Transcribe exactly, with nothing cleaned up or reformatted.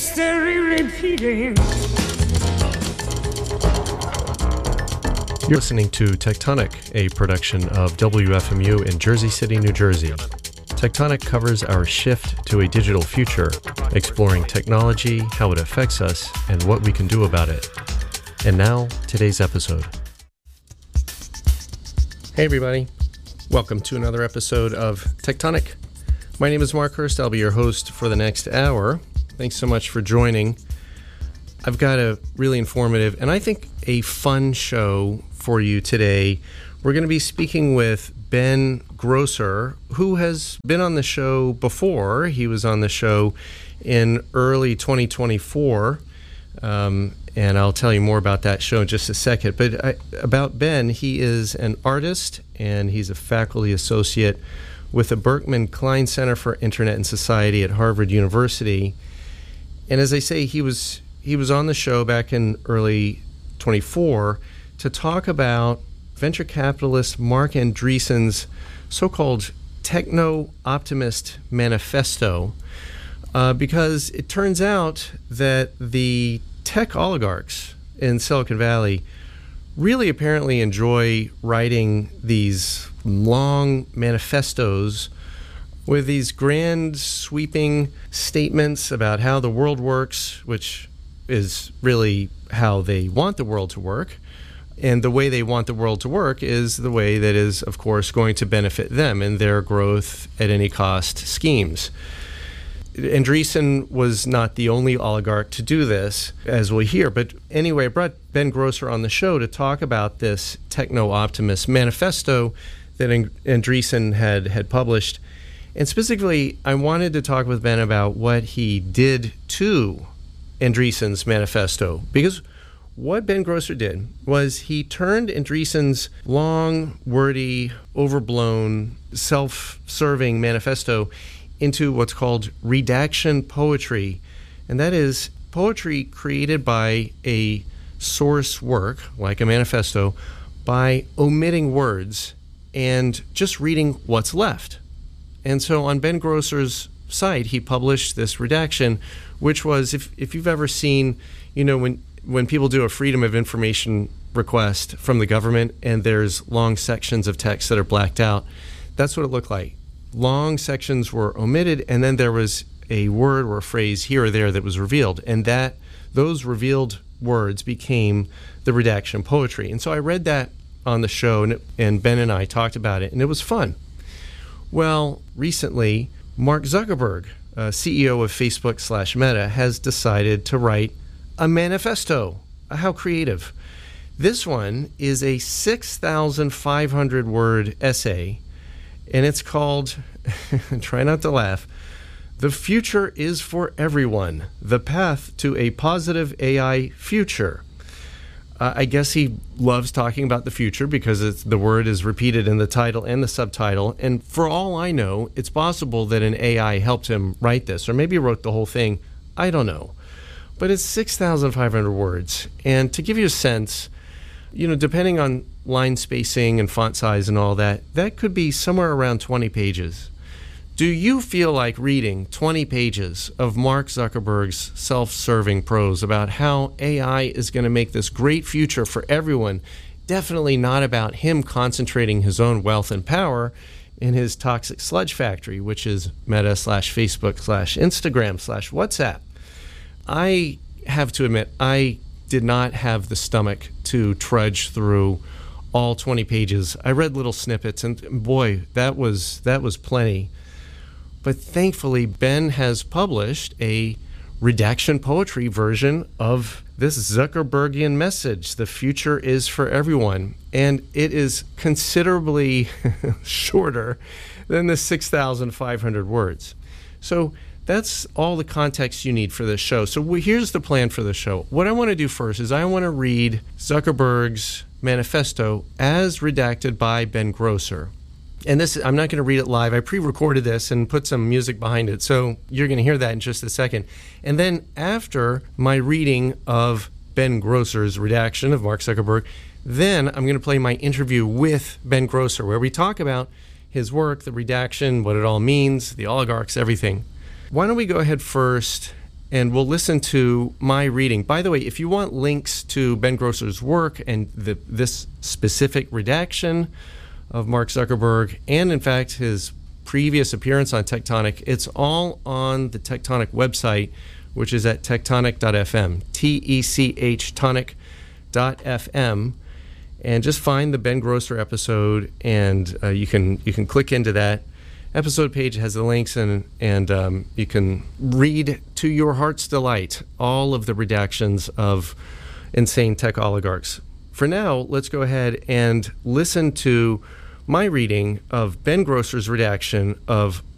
history repeating. You're listening to Tectonic, a production of W F M U in Jersey City, New Jersey. Tectonic covers our shift to a digital future, exploring technology, how it affects us, and what we can do about it. And now, today's episode. Hey everybody, welcome to another episode of Tectonic. My name is Mark Hurst. I'll be your host for the next hour. Thanks so much for joining. I've got a really informative and I think a fun show for you today. We're going to be speaking with Ben Grosser, who has been on the show before. He was on the show in early twenty twenty-four, um, and I'll tell you more about that show in just a second. But I, about Ben, he is an artist, and he's a faculty associate with the Berkman Klein Center for Internet and Society at Harvard University. And as I say, he was he was on the show back in early twenty-four to talk about venture capitalist Marc Andreessen's so-called techno-optimist manifesto, uh, because it turns out that the tech oligarchs in Silicon Valley really apparently enjoy writing these long manifestos with these grand sweeping statements about how the world works, which is really how they want the world to work. And the way they want the world to work is the way that is, of course, going to benefit them in their growth at any cost schemes. Andreessen was not the only oligarch to do this, as we'll hear. But anyway, I brought Ben Grosser on the show to talk about this techno-optimist manifesto that Andreessen had, had published. And specifically, I wanted to talk with Ben about what he did to Andreessen's manifesto, because what Ben Grosser did was he turned Andreessen's long, wordy, overblown, self-serving manifesto into what's called redaction poetry. And that is poetry created by a source work, like a manifesto, by omitting words and just reading what's left. And so on Ben Grosser's site, he published this redaction, which was, if, if you've ever seen, you know, when when people do a Freedom of Information request from the government and there's long sections of text that are blacked out, that's what it looked like. Long sections were omitted, and then there was a word or a phrase here or there that was revealed, and that those revealed words became the redaction poetry. And so I read that on the show, and, and Ben and I talked about it, and it was fun. Well, recently, Mark Zuckerberg, uh, C E O of Facebook slash Meta, has decided to write a manifesto. How creative. This one is a six thousand five hundred word essay, and it's called, try not to laugh, "The Future is for Everyone, The Path to a Positive A I Future." Uh, I guess he loves talking about the future because it's, the word is repeated in the title and the subtitle, and for all I know, it's possible that an A I helped him write this, or maybe he wrote the whole thing. I don't know. But it's six thousand five hundred words. And to give you a sense, you know, depending on line spacing and font size and all that, that could be somewhere around twenty pages. Do you feel like reading twenty pages of Mark Zuckerberg's self-serving prose about how A I is going to make this great future for everyone? Definitely not about him concentrating his own wealth and power in his toxic sludge factory, which is Meta slash Facebook slash Instagram slash WhatsApp. I have to admit, I did not have the stomach to trudge through all twenty pages. I read little snippets, and boy, that was that was plenty. But thankfully, Ben has published a redaction poetry version of this Zuckerbergian message, "The future is for everyone." And it is considerably shorter than the six thousand five hundred words. So that's all the context you need for this show. So we, here's the plan for the show. What I want to do first is I want to read Zuckerberg's manifesto as redacted by Ben Grosser. And this, I'm not going to read it live. I pre-recorded this and put some music behind it. So you're going to hear that in just a second. And then after my reading of Ben Grosser's redaction of Mark Zuckerberg, then I'm going to play my interview with Ben Grosser, where we talk about his work, the redaction, what it all means, the oligarchs, everything. Why don't we go ahead first and we'll listen to my reading. By the way, if you want links to Ben Grosser's work and the, this specific redaction of Mark Zuckerberg, and in fact his previous appearance on Tectonic, it's all on the Tectonic website, which is at tectonic dot f m, T E C H tonic dot f m, and just find the Ben Grosser episode, and uh, you can you can click into that episode page. It has the links, and and um, you can read to your heart's delight all of the redactions of insane tech oligarchs. For now, let's go ahead and listen to my reading of Ben Grosser's redaction of